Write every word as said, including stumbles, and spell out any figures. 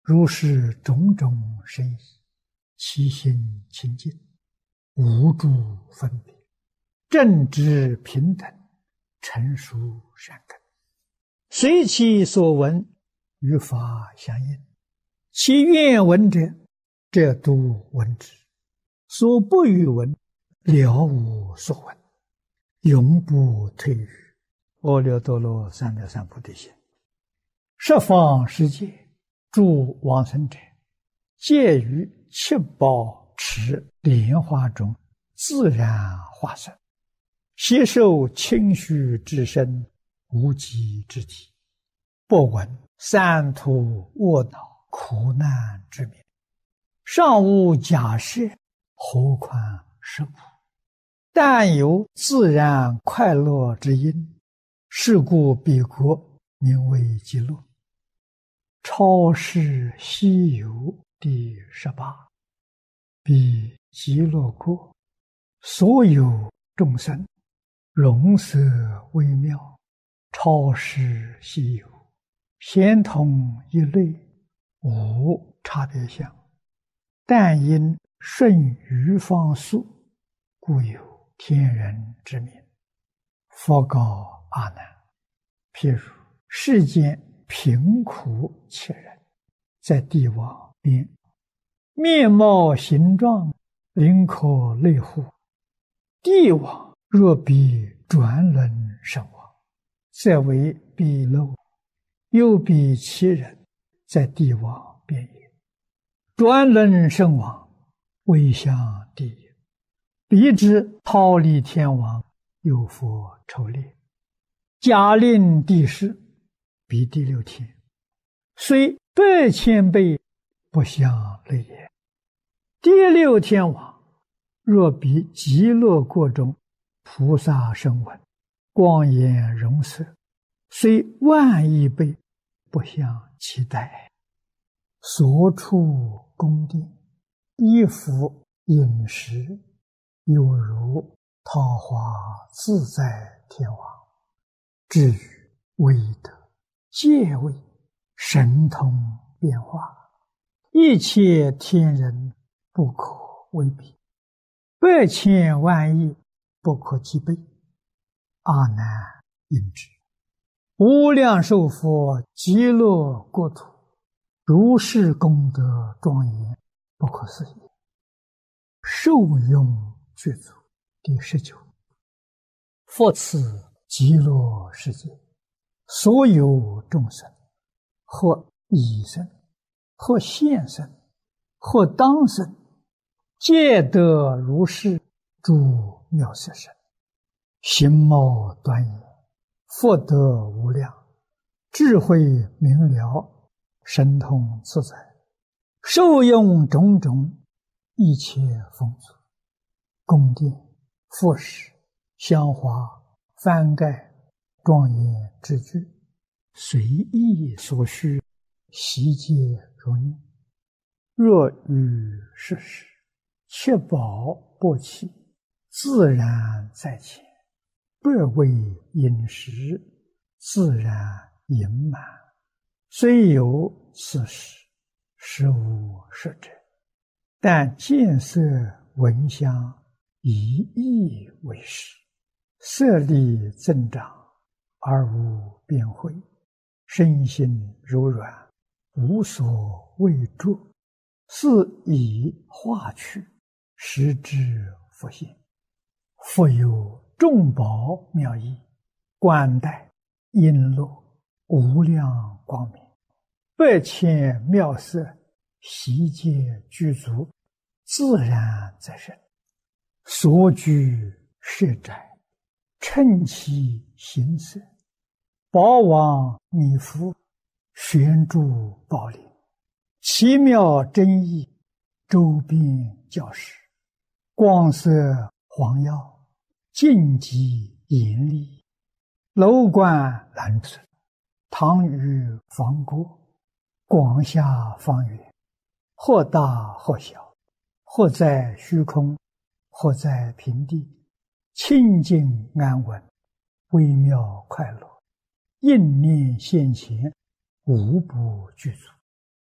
如是种种深意，其心清净，无诸分别，正直平等，成熟善根，随其所闻，与法相应。其愿闻者，则度闻之；所不欲闻，了无所闻，永不退于阿耨多罗三藐三菩提心。十方世界诸往生者，皆于七宝池莲花中自然化身，悉受清虚之身，无极之体，不闻三途卧恼苦难之名，尚无假设，何况是苦？但有自然快乐之因，是故彼国名为极乐。超世西游第十八，彼极乐国，所有众生容色微妙，超世西游，咸同一类，无差别相，但因顺于方速，故有天人之名。佛告阿难：譬如世间贫苦切人，在地网边，面貌形状，灵可类乎？地网若比转轮身亡，则为彼漏；又比其人，在地网边也。转轮身亡，未向地也。彼之忉利天王，有佛筹列，假令地势，彼第六天，虽百千倍，不相类也。第六天王，若比极乐国中菩萨声闻，光颜容色，虽万亿倍，不相期待。所处宫殿，衣服饮食，有如桃花自在天王。至于威德、戒位、神通变化，一切天人不可为比，百千万亿不可计备。阿难应知，无量寿佛极乐国土，如是功德庄严，不可思议。受用具足第十九。佛此极乐世界，所有众生，或已生，或现生，或当生，皆得如是诸妙色身，形貌端严，福德无量，智慧明了，神通自在，受用种种一切丰足，宫殿、服饰、香花、幡盖、庄严之具，随意所需，悉皆如念。若于世时，七宝钵器自然在前，百味饮食自然盈满，虽有此时，实无实者。但见色闻香，以意为实，色力增长，而无边慧，身心柔软，无所畏著，是以化去，实之佛性。复有众宝妙义，冠带璎珞，无量光明，百千妙色，悉皆具足，自然在身。所居舍宅，称其形色，宝王弥覆，悬诸宝林，奇妙真意，周边教室，光色黄耀，净极严厉，楼观兰池，堂宇房郭，广厦方圆，或大或小，或在虚空，或在平地，清净安稳，微妙快乐，应念现前，无不具足。